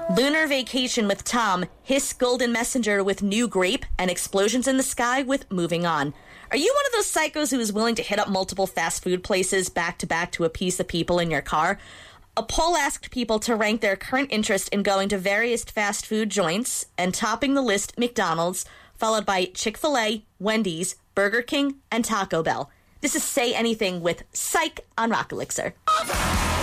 Lunar Vacation with Tom, Hiss Golden Messenger with New Grape, and Explosions in the Sky with Moving On. Are you one of those psychos who is willing to hit up multiple fast food places back to back to appease the people in your car? A poll asked people to rank their current interest in going to various fast food joints, and topping the list, McDonald's, followed by Chick-fil-A, Wendy's, Burger King, and Taco Bell. This is Say Anything with Psych on Rock Elixir.